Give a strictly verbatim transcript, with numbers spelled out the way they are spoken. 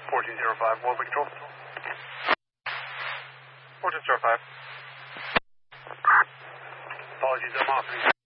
fourteen zero five, World Control. fourteen zero five. Apologies, I'm off.